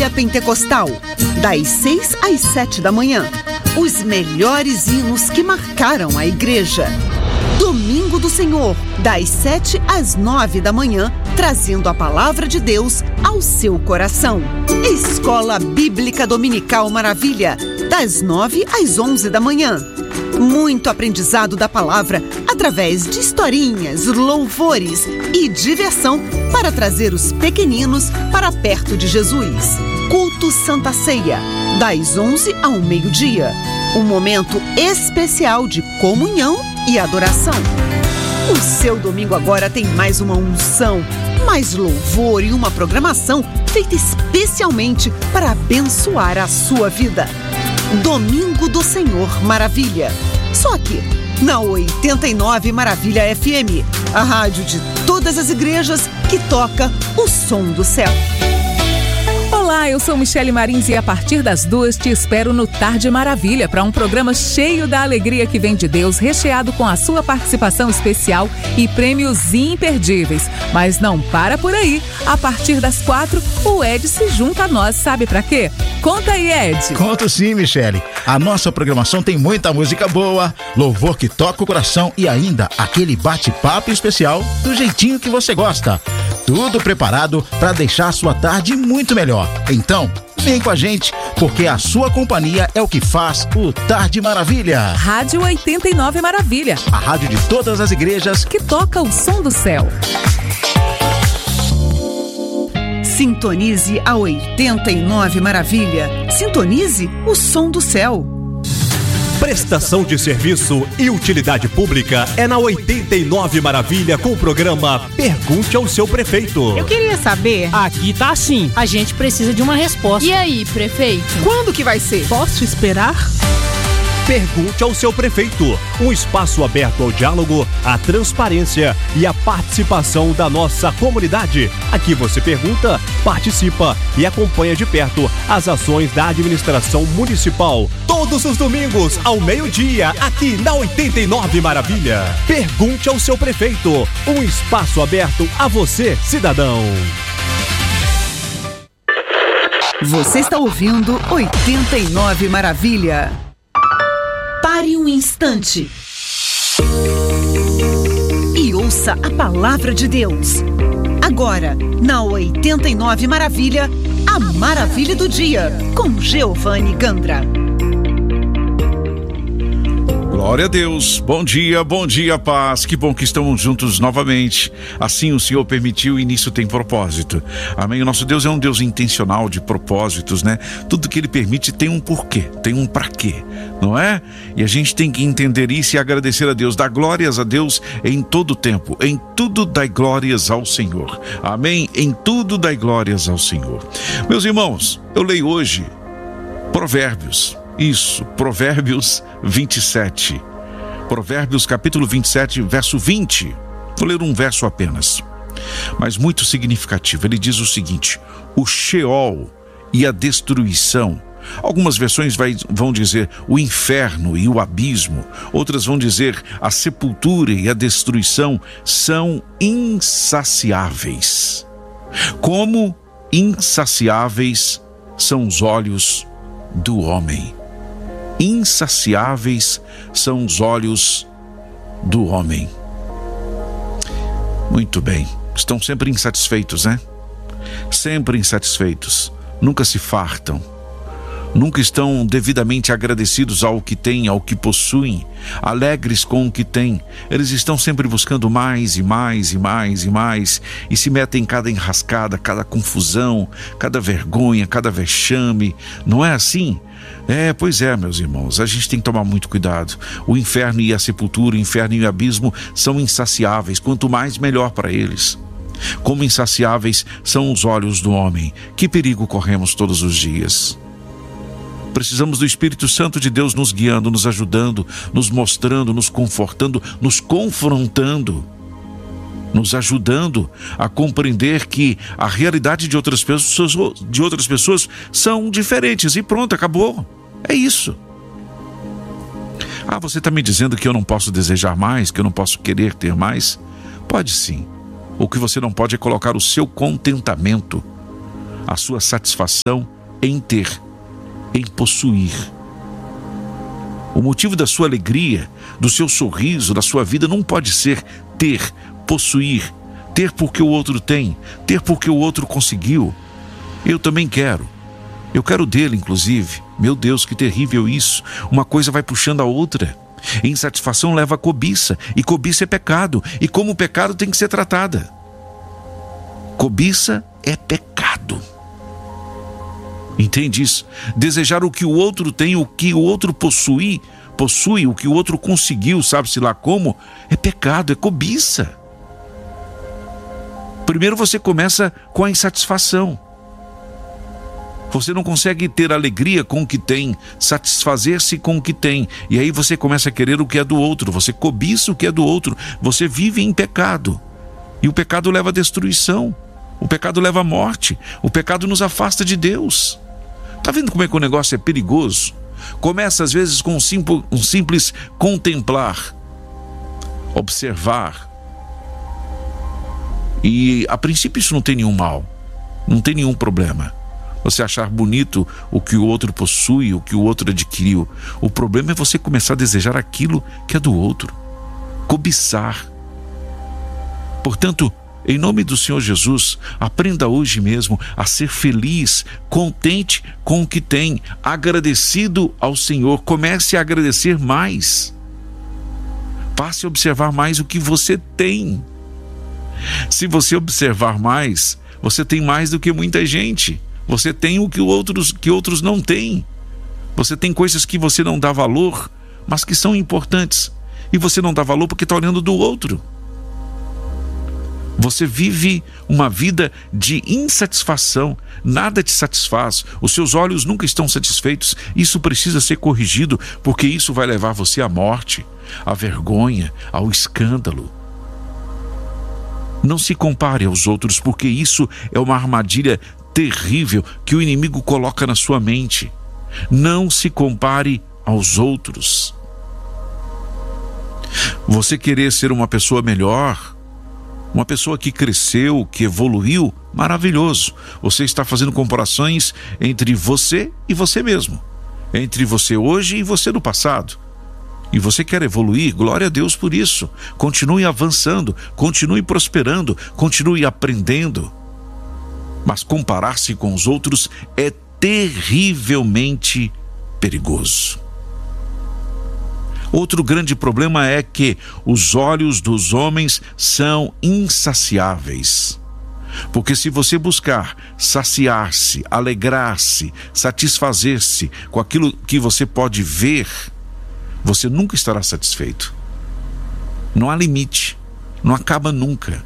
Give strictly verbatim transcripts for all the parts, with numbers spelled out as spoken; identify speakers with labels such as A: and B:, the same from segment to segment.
A: Dia Pentecostal, das seis às sete da manhã. Os melhores hinos que marcaram a igreja. Domingo do Senhor, das sete às nove da manhã, trazendo a palavra de Deus ao seu coração. Escola Bíblica Dominical Maravilha, das nove às onze da manhã. Muito aprendizado da palavra através de historinhas, louvores e diversão para trazer os pequeninos para perto de Jesus. Culto Santa Ceia, das onze ao meio-dia. Um momento especial de comunhão e adoração. O seu domingo agora tem mais uma unção, mais louvor e uma programação feita especialmente para abençoar a sua vida. Domingo do Senhor Maravilha. Só aqui, na oitenta e nove Maravilha F M, a rádio de todas as igrejas que toca o som do céu.
B: Olá, eu sou Michele Marins e a partir das duas te espero no Tarde Maravilha para um programa cheio da alegria que vem de Deus, recheado com a sua participação especial e prêmios imperdíveis. Mas não para por aí. A partir das quatro, o Ed se junta a nós, sabe pra quê? Conta aí, Ed.
C: Conto sim, Michele. A nossa programação tem muita música boa, louvor que toca o coração e ainda aquele bate-papo especial do jeitinho que você gosta. Tudo preparado para deixar a sua tarde muito melhor. Então, vem com a gente, porque a sua companhia é o que faz o Tarde Maravilha.
B: Rádio oitenta e nove Maravilha.
C: A rádio de todas as igrejas
B: que toca o som do céu.
A: Sintonize a oitenta e nove Maravilha. Sintonize o som do céu.
D: Prestação de serviço e utilidade pública é na oitenta e nove Maravilha com o programa Pergunte ao Seu Prefeito.
E: Eu queria saber.
F: Aqui tá assim, a gente precisa de uma resposta.
E: E aí, prefeito?
F: Quando que vai ser?
E: Posso esperar?
D: Pergunte ao seu prefeito, um espaço aberto ao diálogo, à transparência e à participação da nossa comunidade. Aqui você pergunta, participa e acompanha de perto as ações da administração municipal. Todos os domingos, ao meio-dia, aqui na oitenta e nove Maravilha. Pergunte ao seu prefeito, um espaço aberto a você, cidadão.
A: Você está ouvindo oitenta e nove Maravilha. Pare um instante e ouça a palavra de Deus. Agora, na oitenta e nove Maravilha, a Maravilha do Dia, com Giovanni Gandra.
G: Glória a Deus, bom dia, bom dia, paz, que bom que estamos juntos novamente, assim o Senhor permitiu e nisso tem propósito, amém? O nosso Deus é um Deus intencional de propósitos, né? Tudo que Ele permite tem um porquê, tem um pra quê, não é? E a gente tem que entender isso e agradecer a Deus, dar glórias a Deus em todo tempo, em tudo dai glórias ao Senhor, amém? Em tudo dai glórias ao Senhor. Meus irmãos, eu leio hoje Provérbios. Isso, Provérbios vinte e sete. Provérbios capítulo vinte e sete, verso vinte. Vou ler um verso apenas, mas muito significativo. Ele diz o seguinte: o Sheol e a destruição. Algumas versões vai, vão dizer o inferno e o abismo. Outras vão dizer a sepultura e a destruição são insaciáveis. Como insaciáveis são os olhos do homem. Insaciáveis são os olhos do homem. Muito bem, estão sempre insatisfeitos, né? Sempre insatisfeitos, nunca se fartam, nunca estão devidamente agradecidos ao que têm, ao que possuem, alegres com o que têm. Eles estão sempre buscando mais e mais e mais e mais e se metem em cada enrascada, cada confusão, cada vergonha, cada vexame. Não é assim? É, pois é, meus irmãos, a gente tem que tomar muito cuidado. O inferno e a sepultura, o inferno e o abismo são insaciáveis, quanto mais melhor para eles. Como insaciáveis são os olhos do homem. Que perigo corremos todos os dias. Precisamos do Espírito Santo de Deus nos guiando, nos ajudando, nos mostrando, nos confortando, nos confrontando, nos ajudando a compreender que a realidade de outras pessoas, de outras pessoas são diferentes e pronto, acabou. É isso. Ah, você está me dizendo que eu não posso desejar mais, que eu não posso querer ter mais? Pode sim. O que você não pode é colocar o seu contentamento a sua satisfação em ter, em possuir. O motivo da sua alegria, do seu sorriso, da sua vida não pode ser ter, possuir, ter porque o outro tem, ter porque o outro conseguiu. Eu também quero. Eu quero dele, inclusive. Meu Deus, que terrível isso. Uma coisa vai puxando a outra. Insatisfação leva a cobiça, e cobiça é pecado, e como pecado tem que ser tratada. Cobiça é pecado. Entende isso? Desejar o que o outro tem, o que o outro possui, possui, o que o outro conseguiu, sabe-se lá como, é pecado, é cobiça. Primeiro você começa com a insatisfação. Você não consegue ter alegria com o que tem, satisfazer-se com o que tem. E aí você começa a querer o que é do outro, você cobiça o que é do outro, você vive em pecado. E o pecado leva à destruição, o pecado leva à morte, o pecado nos afasta de Deus. Tá vendo como é que o negócio é perigoso? Começa às vezes com um simples, um simples contemplar, observar. E a princípio isso não tem nenhum mal, não tem nenhum problema. Você achar bonito o que o outro possui, o que o outro adquiriu. O problema é você começar a desejar aquilo que é do outro. Cobiçar. Portanto, em nome do Senhor Jesus, aprenda hoje mesmo a ser feliz, contente com o que tem, agradecido ao Senhor. Comece a agradecer mais. Passe a observar mais o que você tem. Se você observar mais, você tem mais do que muita gente. Você tem o que outros, que outros não têm. Você tem coisas que você não dá valor, mas que são importantes. E você não dá valor porque está olhando do outro. Você vive uma vida de insatisfação. Nada te satisfaz. Os seus olhos nunca estão satisfeitos. Isso precisa ser corrigido, porque isso vai levar você à morte, à vergonha, ao escândalo. Não se compare aos outros, porque isso é uma armadilha terrível que o inimigo coloca na sua mente. Não se compare aos outros. Você querer ser uma pessoa melhor, uma pessoa que cresceu, que evoluiu, maravilhoso. Você está fazendo comparações entre você e você mesmo, entre você hoje e você no passado. E você quer evoluir, glória a Deus por isso. Continue avançando, continue prosperando, continue aprendendo. Mas comparar-se com os outros é terrivelmente perigoso. Outro grande problema é que os olhos dos homens são insaciáveis. Porque se você buscar saciar-se, alegrar-se, satisfazer-se com aquilo que você pode ver, você nunca estará satisfeito. Não há limite, não acaba nunca.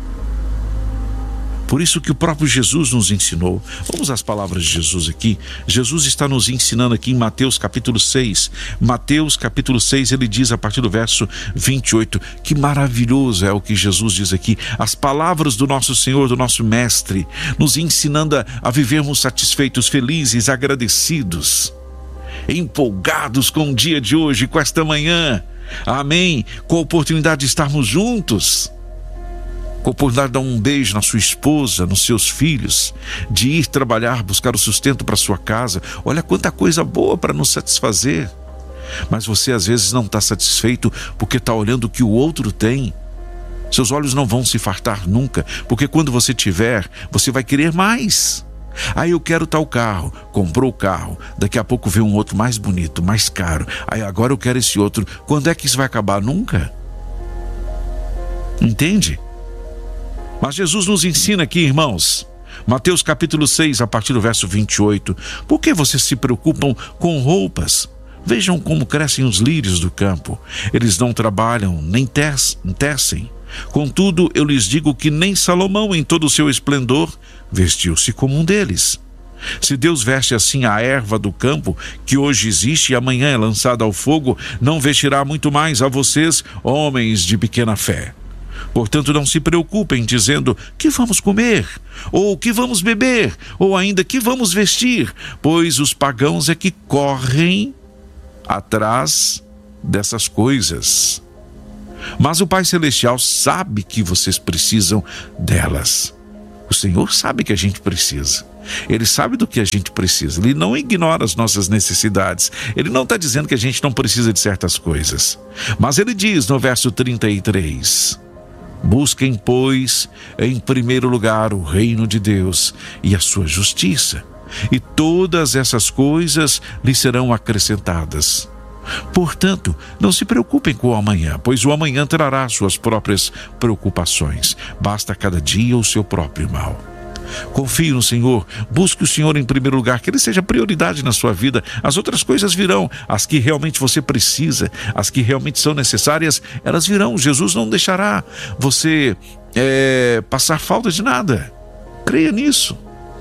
G: Por isso que o próprio Jesus nos ensinou. Vamos às palavras de Jesus aqui. Jesus está nos ensinando aqui em Mateus capítulo seis. Mateus capítulo seis, ele diz a partir do verso vinte e oito, que maravilhoso é o que Jesus diz aqui. As palavras do nosso Senhor, do nosso Mestre, nos ensinando a, a vivermos satisfeitos, felizes, agradecidos, empolgados com o dia de hoje, com esta manhã. Amém? Com a oportunidade de estarmos juntos. Com a oportunidade de dar um beijo na sua esposa, nos seus filhos, de ir trabalhar, buscar o sustento para sua casa. Olha quanta coisa boa para nos satisfazer. Mas você às vezes não está satisfeito porque está olhando o que o outro tem. Seus olhos não vão se fartar nunca, porque quando você tiver, você vai querer mais. Aí eu quero tal carro, comprou o carro, daqui a pouco vê um outro mais bonito, mais caro. Aí agora eu quero esse outro. Quando é que isso vai acabar? Nunca. Entende? Mas Jesus nos ensina aqui, irmãos, Mateus capítulo seis, a partir do verso vinte e oito. Por que vocês se preocupam com roupas? Vejam como crescem os lírios do campo. Eles não trabalham, nem tecem. Contudo, eu lhes digo que nem Salomão, em todo o seu esplendor, vestiu-se como um deles. Se Deus veste assim a erva do campo, que hoje existe e amanhã é lançada ao fogo, não vestirá muito mais a vocês, homens de pequena fé. Portanto, não se preocupem dizendo, que vamos comer? Ou que vamos beber? Ou ainda, que vamos vestir? Pois os pagãos é que correm atrás dessas coisas. Mas o Pai Celestial sabe que vocês precisam delas. O Senhor sabe que a gente precisa. Ele sabe do que a gente precisa. Ele não ignora as nossas necessidades. Ele não está dizendo que a gente não precisa de certas coisas. Mas ele diz no verso trinta e três: busquem, pois, em primeiro lugar o reino de Deus e a sua justiça, e todas essas coisas lhes serão acrescentadas. Portanto, não se preocupem com o amanhã, pois o amanhã trará suas próprias preocupações. Basta cada dia o seu próprio mal. Confie no Senhor, busque o Senhor em primeiro lugar, que Ele seja prioridade na sua vida. As outras coisas virão, as que realmente você precisa, as que realmente são necessárias, elas virão. Jesus não deixará você é, passar falta de nada. Creia nisso.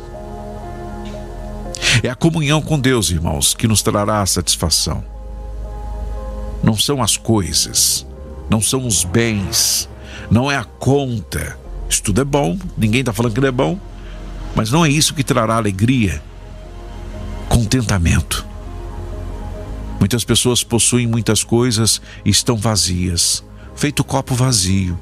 G: É a comunhão com Deus, irmãos, que nos trará a satisfação. Não são as coisas, não são os bens, não é a conta. Isso tudo é bom, ninguém está falando que não é bom, mas não é isso que trará alegria, contentamento. Muitas pessoas possuem muitas coisas e estão vazias, feito copo vazio.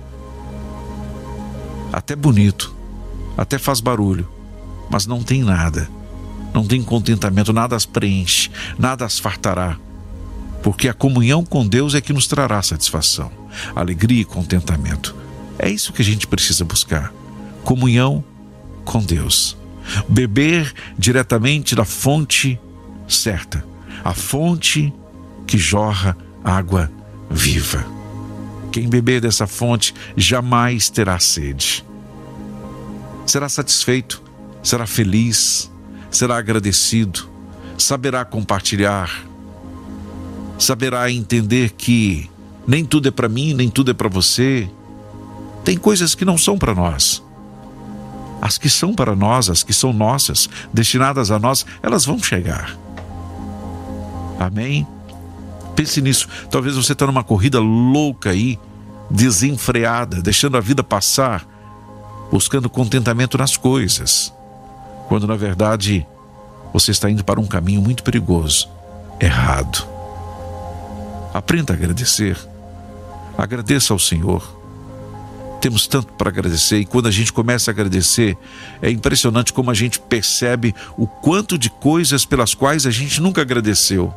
G: Até bonito, até faz barulho, mas não tem nada, não tem contentamento, nada as preenche, nada as fartará. Porque a comunhão com Deus é que nos trará satisfação, alegria e contentamento. É isso que a gente precisa buscar. Comunhão com Deus. Beber diretamente da fonte certa. A fonte que jorra água viva. Quem beber dessa fonte jamais terá sede. Será satisfeito, será feliz, será agradecido, saberá compartilhar, saberá entender que nem tudo é para mim, nem tudo é para você. Tem coisas que não são para nós. As que são para nós, as que são nossas, destinadas a nós, elas vão chegar. Amém? Pense nisso. Talvez você está numa corrida louca aí, desenfreada, deixando a vida passar, buscando contentamento nas coisas, quando na verdade você está indo para um caminho muito perigoso, errado. Aprenda a agradecer. Agradeça ao Senhor. Temos tanto para agradecer, e quando a gente começa a agradecer, é impressionante como a gente percebe o quanto de coisas pelas quais a gente nunca agradeceu.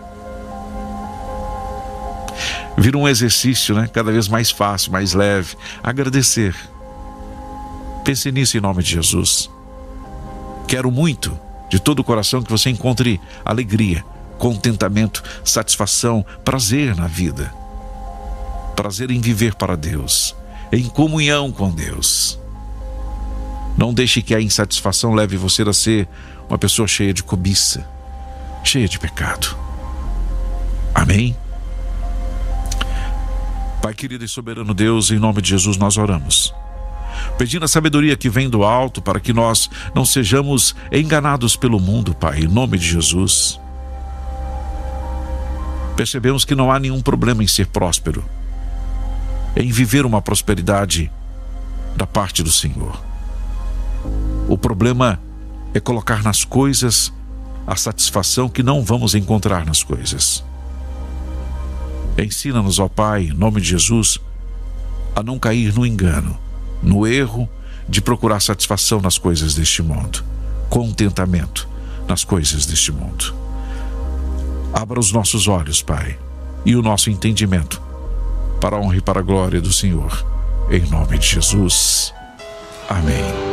G: Vira um exercício, né? Cada vez mais fácil, mais leve. Agradecer. Pense nisso em nome de Jesus. Quero muito, de todo o coração, que você encontre alegria, contentamento, satisfação, prazer na vida. Prazer em viver para Deus, em comunhão com Deus. Não deixe que a insatisfação leve você a ser uma pessoa cheia de cobiça, cheia de pecado. Amém? Pai querido e soberano Deus, em nome de Jesus nós oramos, pedindo a sabedoria que vem do alto, para que nós não sejamos enganados pelo mundo, Pai, em nome de Jesus. Percebemos que não há nenhum problema em ser próspero, em viver uma prosperidade da parte do Senhor. O problema é colocar nas coisas a satisfação que não vamos encontrar nas coisas. Ensina-nos, ó Pai, em nome de Jesus, a não cair no engano, no erro de procurar satisfação nas coisas deste mundo, contentamento nas coisas deste mundo. Abra os nossos olhos, Pai, e o nosso entendimento, para a honra e para a glória do Senhor, em nome de Jesus. Amém.